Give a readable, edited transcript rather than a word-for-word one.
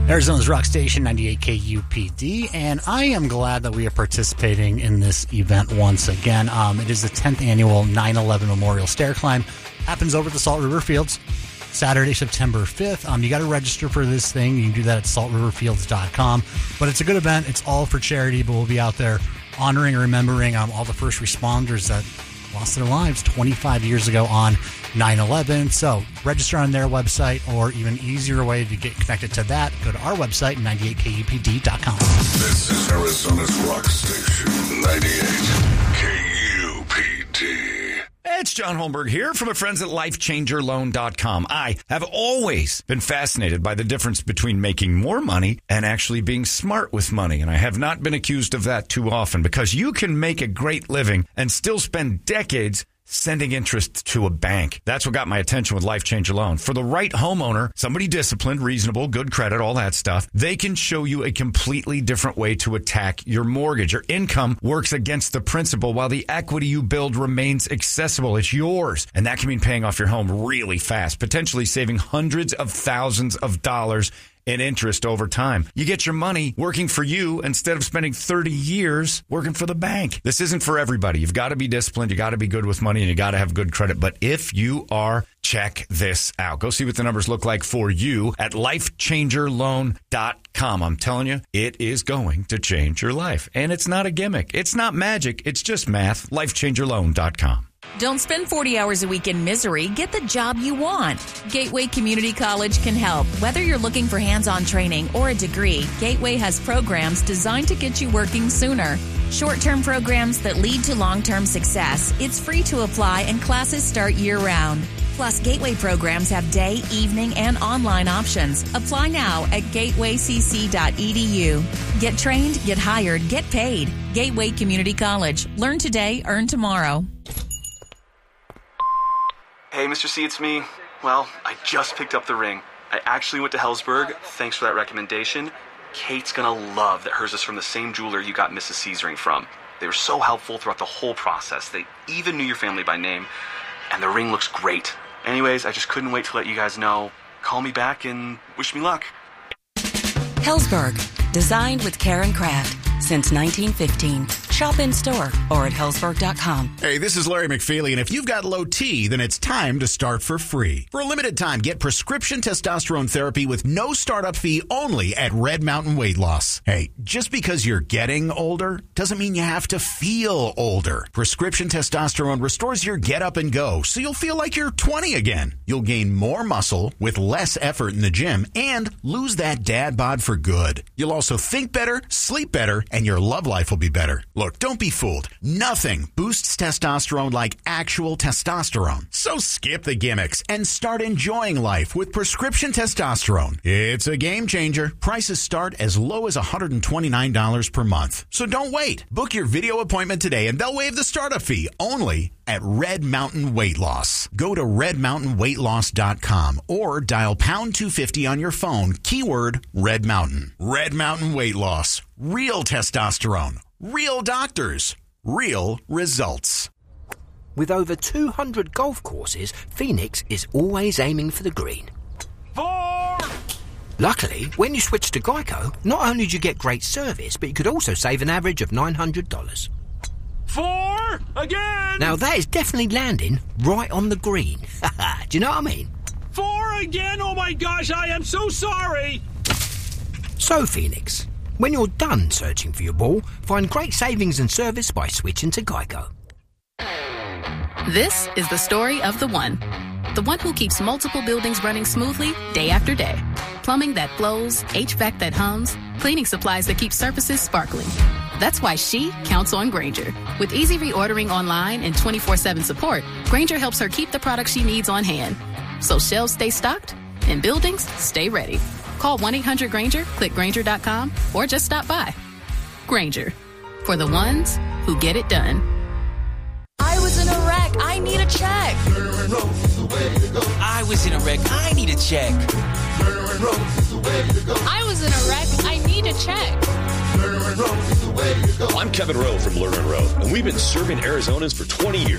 Arizona's Rock Station, 98 KUPD, and I am glad that we are participating in this event once again. It is the 10th annual 9/11 Memorial Stair Climb. Happens over at the Salt River Fields, Saturday, September 5th. You got to register for this thing. You can do that at saltriverfields.com. But it's a good event. It's all for charity, but we'll be out there honoring and remembering all the first responders that lost their lives 25 years ago on 9/11. So register on their website, or even easier way to get connected to that, go to our website, 98kupd.com. This is Arizona's Rock Station, 98 KUPD. It's John Holmberg here from our friends at LifeChangerLoan.com. I have always been fascinated by the difference between making more money and actually being smart with money. And I have not been accused of that too often, because you can make a great living and still spend decades sending interest to a bank. That's what got my attention with Life Changer Loan. For the right homeowner, somebody disciplined, reasonable, good credit, all that stuff, they can show you a completely different way to attack your mortgage. Your income works against the principal while the equity you build remains accessible. It's yours. And that can mean paying off your home really fast, potentially saving hundreds of thousands of dollars in interest over time. You get your money working for you instead of spending 30 years working for the bank. This isn't for everybody. You've got to be disciplined. You got to be good with money, and you got to have good credit. But if you are, check this out. Go see what the numbers look like for you at LifeChangerLoan.com. I'm telling you, it is going to change your life. And it's not a gimmick. It's not magic. It's just math. LifeChangerLoan.com. Don't spend 40 hours a week in misery. Get the job you want. Gateway Community College can help. Whether you're looking for hands-on training or a degree, Gateway has programs designed to get you working sooner. Short-term programs that lead to long-term success. It's free to apply, and classes start year-round. Plus, Gateway programs have day, evening, and online options. Apply now at gatewaycc.edu. Get trained, get hired, get paid. Gateway Community College. Learn today, earn tomorrow. Hey, Mr. C, it's me. Well, I just picked up the ring. I actually went to Helzberg. Thanks for that recommendation. Kate's gonna love that hers is from the same jeweler you got Mrs. C's ring from. They were so helpful throughout the whole process. They even knew your family by name. And the ring looks great. Anyways, I just couldn't wait to let you guys know. Call me back and wish me luck. Helzberg. Designed with care and craft since 1915. Shop in store or at Helzberg.com. Hey, this is Larry McFeely, and if you've got low T, then it's time to start for free. For a limited time, get prescription testosterone therapy with no startup fee only at Red Mountain Weight Loss. Hey, just because you're getting older doesn't mean you have to feel older. Prescription testosterone restores your get up and go, so you'll feel like you're 20 again. You'll gain more muscle with less effort in the gym and lose that dad bod for good. You'll also think better, sleep better, and your love life will be better. Look, don't be fooled. Nothing boosts testosterone like actual testosterone. So skip the gimmicks and start enjoying life with prescription testosterone. It's a game changer. Prices start as low as $129 per month. So don't wait. Book your video appointment today and they'll waive the startup fee only at Red Mountain Weight Loss. Go to redmountainweightloss.com or dial pound 250 on your phone, keyword Red Mountain. Red Mountain Weight Loss. Real testosterone. Real doctors. Real results. With over 200 golf courses, Phoenix is always aiming for the green. 4! Luckily, when you switch to Geico, not only do you get great service, but you could also save an average of $900. 4! Again! Now that is definitely landing right on the green. Do you know what I mean? 4 again? Oh my gosh, I am so sorry! So, Phoenix, when you're done searching for your ball, find great savings and service by switching to Geico. This is the story of the one. The one who keeps multiple buildings running smoothly day after day. Plumbing that flows, HVAC that hums, cleaning supplies that keep surfaces sparkling. That's why she counts on Grainger. With easy reordering online and 24/7 support, Grainger helps her keep the products she needs on hand. So shelves stay stocked and buildings stay ready. Call 1-800-GRAINGER, click Grainger.com, or just stop by. Grainger, for the ones who get it done. I was in a wreck. I need a check. I was in a wreck. I need a check. I was in a wreck. I need a check. I'm Kevin Rowe from Lerner & Rowe, and we've been serving Arizonans for 20 years.